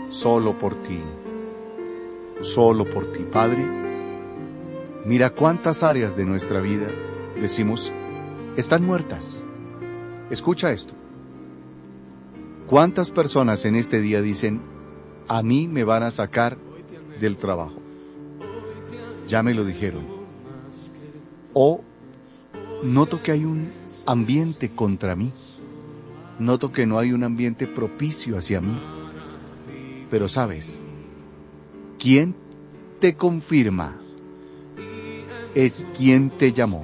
solo por ti, solo por ti, Padre. Mira cuántas áreas de nuestra vida decimos están muertas. Escucha esto. ¿Cuántas personas en este día dicen, a mí me van a sacar del trabajo? Ya me lo dijeron. O noto que hay un ambiente contra mí. Noto que no hay un ambiente propicio hacia mí. Pero sabes, ¿quién te confirma? Es quien te llamó.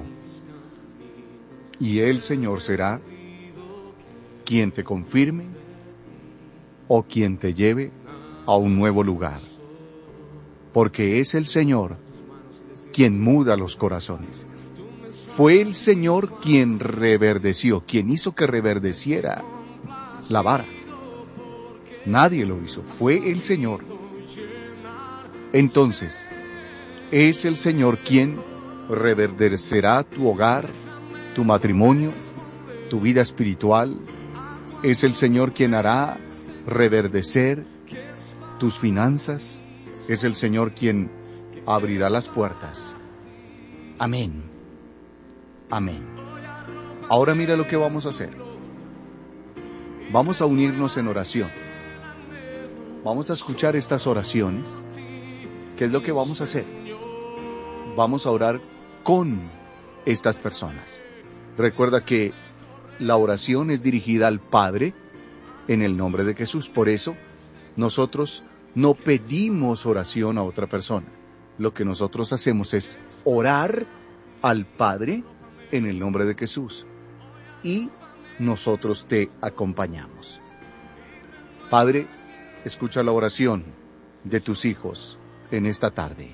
Y el Señor será quien te confirme o quien te lleve a un nuevo lugar. Porque es el Señor quien muda los corazones. Fue el Señor quien reverdeció, quien hizo que reverdeciera la vara. Nadie lo hizo, fue el Señor. Entonces, es el Señor quien reverdecerá tu hogar, tu matrimonio, tu vida espiritual. Es el Señor quien hará reverdecer tus finanzas. Es el Señor quien abrirá las puertas. Amén. Amén. Ahora mira lo que vamos a hacer. Vamos a unirnos en oración. Vamos a escuchar estas oraciones. ¿Qué es lo que vamos a hacer? Vamos a orar con estas personas. Recuerda que la oración es dirigida al Padre en el nombre de Jesús. Por eso, nosotros no pedimos oración a otra persona. Lo que nosotros hacemos es orar al Padre en el nombre de Jesús. Y nosotros te acompañamos. Padre, escucha la oración de tus hijos en esta tarde.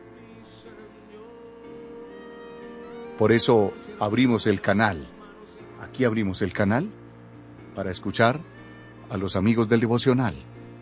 Por eso abrimos el canal. Aquí abrimos el canal para escuchar a los amigos del devocional.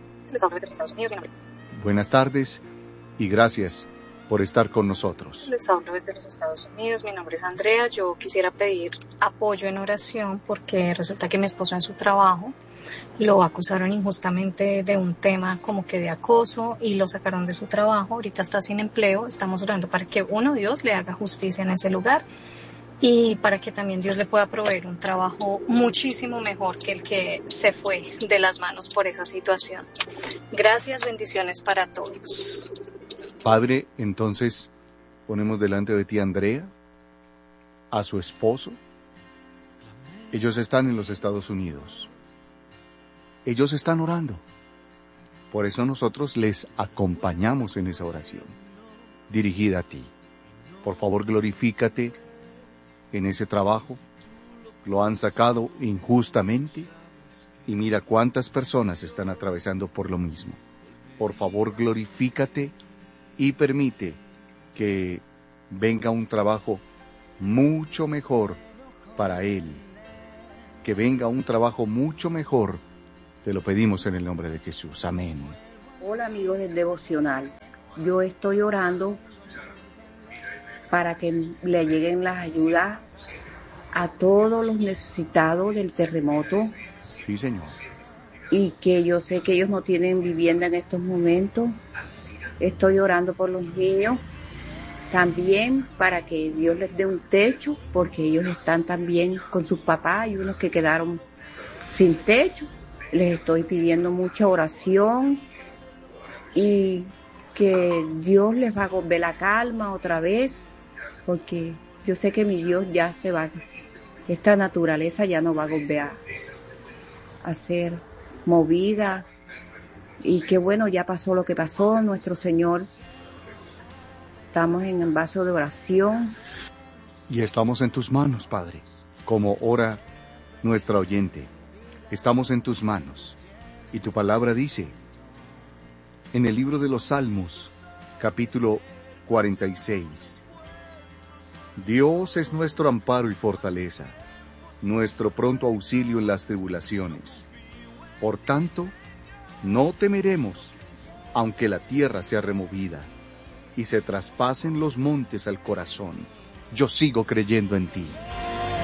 Buenas tardes y gracias por estar con nosotros. Les hablo desde los Estados Unidos, mi nombre es Andrea. Yo quisiera pedir apoyo en oración porque resulta que mi esposo en su trabajo lo acusaron injustamente de un tema como que de acoso y lo sacaron de su trabajo. Ahorita está sin empleo. Estamos orando para que Dios le haga justicia en ese lugar y para que también Dios le pueda proveer un trabajo muchísimo mejor que el que se fue de las manos por esa situación. Gracias, bendiciones para todos. Padre, entonces ponemos delante de ti a Andrea, a su esposo. Ellos están en los Estados Unidos. Ellos están orando. Por eso nosotros les acompañamos en esa oración, dirigida a ti. Por favor, glorifícate en ese trabajo. Lo han sacado injustamente y mira cuántas personas están atravesando por lo mismo. Por favor, glorifícate y permite que venga un trabajo mucho mejor para él. Que venga un trabajo mucho mejor. Te lo pedimos en el nombre de Jesús. Amén. Hola amigos del devocional. Yo estoy orando para que le lleguen las ayudas a todos los necesitados del terremoto. Sí, Señor. Y que yo sé que ellos no tienen vivienda en estos momentos. Estoy orando por los niños, también para que Dios les dé un techo, porque ellos están también con sus papás, hay unos que quedaron sin techo. Les estoy pidiendo mucha oración y que Dios les va a volver la calma otra vez, porque yo sé que mi Dios ya se va, esta naturaleza ya no va a volver a ser movida. Y que bueno, ya pasó lo que pasó, nuestro Señor. Estamos en el vaso de oración. Y estamos en tus manos, Padre, como ora nuestra oyente. Estamos en tus manos. Y tu palabra dice, en el libro de los Salmos, capítulo 46, Dios es nuestro amparo y fortaleza, nuestro pronto auxilio en las tribulaciones. Por tanto, no temeremos, aunque la tierra sea removida y se traspasen los montes al corazón. Yo sigo creyendo en ti.